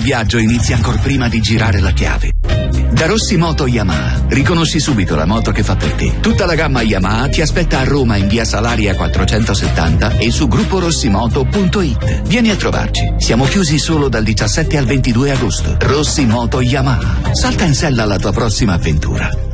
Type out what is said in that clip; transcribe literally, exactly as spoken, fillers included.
viaggio inizia ancor prima di girare la chiave. Da Rossi Moto Yamaha riconosci subito la moto che fa per te. Tutta la gamma Yamaha ti aspetta a Roma in via Salaria quattrocentosettanta e su gruppo rossimoto punto it. Vieni a trovarci. Siamo chiusi solo dal diciassette al ventidue agosto. Rossi Moto Yamaha. Salta in sella alla tua prossima avventura.